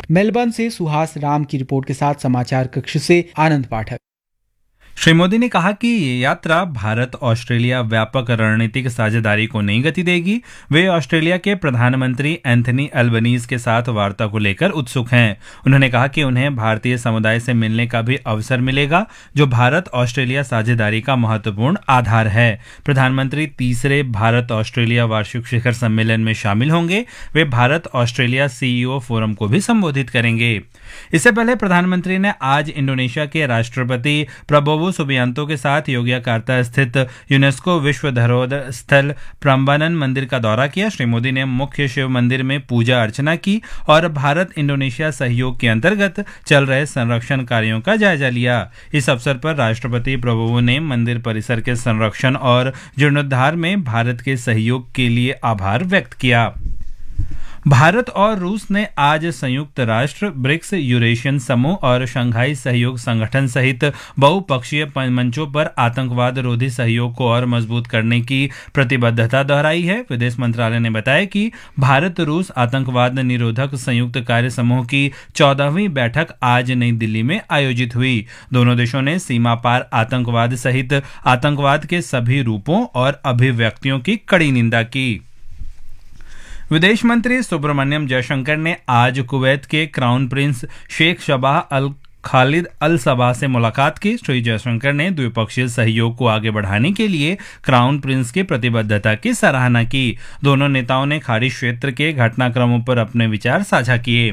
Melbourne से सुहास राम की report के साथ समाचार कक्ष से आनंद पाठक। श्री मोदी ने कहा कि ये यात्रा भारत ऑस्ट्रेलिया व्यापक रणनीतिक साझेदारी को नई गति देगी। वे ऑस्ट्रेलिया के प्रधानमंत्री एंथनी अल्बनीज के साथ वार्ता को लेकर उत्सुक हैं। उन्होंने कहा कि उन्हें भारतीय समुदाय से मिलने का भी अवसर मिलेगा, जो भारत ऑस्ट्रेलिया साझेदारी का महत्वपूर्ण आधार है। प्रधानमंत्री तीसरे भारत ऑस्ट्रेलिया वार्षिक शिखर सम्मेलन में शामिल होंगे। वे भारत ऑस्ट्रेलिया सीईओ फोरम को भी संबोधित करेंगे। इससे पहले प्रधानमंत्री ने आज इंडोनेशिया के राष्ट्रपति प्रबोवो सुबियांतो के साथ योग्याकार्ता स्थित यूनेस्को विश्व धरोहर स्थल प्रम्बानन मंदिर का दौरा किया। श्री मोदी ने मुख्य शिव मंदिर में पूजा अर्चना की और भारत इंडोनेशिया सहयोग के अंतर्गत चल रहे संरक्षण कार्यों का जायजा लिया। इस अवसर पर राष्ट्रपति प्रबोवो ने मंदिर परिसर के संरक्षण और जीर्णोद्धार में भारत के सहयोग के लिए आभार व्यक्त किया। भारत और रूस ने आज संयुक्त राष्ट्र, ब्रिक्स, यूरेशियन समूह और शंघाई सहयोग संगठन सहित बहुपक्षीय मंचों पर आतंकवाद रोधी सहयोग को और मजबूत करने की प्रतिबद्धता दोहराई है। विदेश मंत्रालय ने बताया कि भारत रूस आतंकवाद निरोधक संयुक्त कार्य समूह की 14वीं बैठक आज नई दिल्ली में आयोजित हुई। दोनों देशों ने सीमा पार आतंकवाद सहित आतंकवाद के सभी रूपों और अभिव्यक्तियों की कड़ी निंदा की। विदेश मंत्री सुब्रमण्यम जयशंकर ने आज कुवैत के क्राउन प्रिंस शेख शबाह अल खालिद अल सबा से मुलाकात की। श्री जयशंकर ने द्विपक्षीय सहयोग को आगे बढ़ाने के लिए क्राउन प्रिंस की प्रतिबद्धता की सराहना की। दोनों नेताओं ने खाड़ी क्षेत्र के घटनाक्रमों पर अपने विचार साझा किए।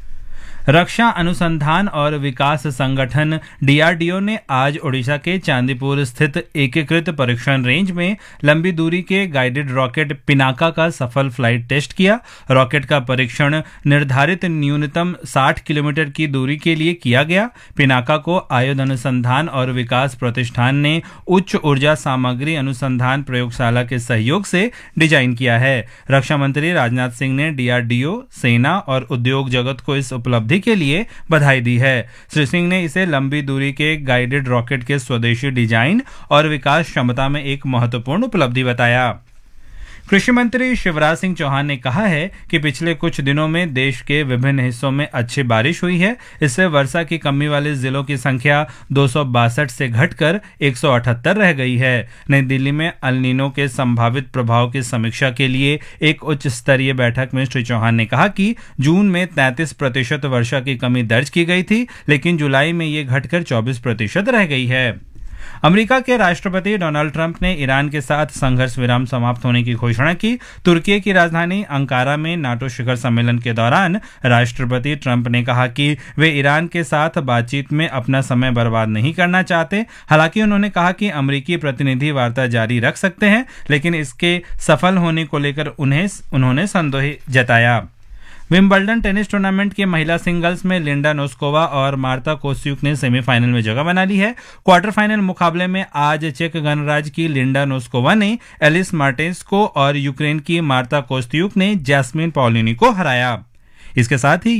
रक्षा अनुसंधान और विकास संगठन डीआरडीओ ने आज ओडिशा के चांदीपुर स्थित एकीकृत परीक्षण रेंज में लंबी दूरी के गाइडेड रॉकेट पिनाका का सफल फ्लाइट टेस्ट किया। रॉकेट का परीक्षण निर्धारित न्यूनतम 60 किलोमीटर की दूरी के लिए किया गया। पिनाका को आयुध अनुसंधान और विकास प्रतिष्ठान ने उच्च ऊर्जा सामग्री अनुसंधान प्रयोगशाला के सहयोग से डिजाइन किया है। रक्षा मंत्री राजनाथ सिंह ने डीआरडीओ, सेना और उद्योग जगत को इस उपलब्धि के लिए बधाई दी है। श्री सिंह ने इसे लंबी दूरी के गाइडेड रॉकेट के स्वदेशी डिजाइन और विकास क्षमता में एक महत्वपूर्ण उपलब्धि बताया। कृषि मंत्री शिवराज सिंह चौहान ने कहा है कि पिछले कुछ दिनों में देश के विभिन्न हिस्सों में अच्छी बारिश हुई है। इससे वर्षा की कमी वाले जिलों की संख्या 262 से घटकर 178 रह गई है। नई दिल्ली में अल नीनो के संभावित प्रभाव की समीक्षा के लिए एक उच्च स्तरीय बैठक में श्री चौहान ने कहा कि जून में 33% वर्षा की कमी दर्ज की गई थी, लेकिन जुलाई में ये घटकर 24% रह गई है। अमेरिका के राष्ट्रपति डोनाल्ड ट्रंप ने ईरान के साथ संघर्ष विराम समाप्त होने की घोषणा की। तुर्की की राजधानी अंकारा में नाटो शिखर सम्मेलन के दौरान राष्ट्रपति ट्रंप ने कहा कि वे ईरान के साथ बातचीत में अपना समय बर्बाद नहीं करना चाहते। हालांकि उन्होंने कहा कि अमेरिकी प्रतिनिधि वार्ता जारी रख सकते हैं, लेकिन इसके सफल होने को लेकर उन्होंने संदेह जताया। विंबलडन टेनिस टूर्नामेंट के महिला सिंगल्स में लिंडा नोस्कोवा और मार्ता कोस्त्यूक ने सेमीफाइनल में जगह बना ली है। क्वार्टर फाइनल मुकाबले में आज चेक गणराज्य की लिंडा नोस्कोवा ने एलिस मार्टेस्को और यूक्रेन की मार्ता कोस्त्यूक ने जैस्मिन पॉलिनी को हराया। इसके साथ ही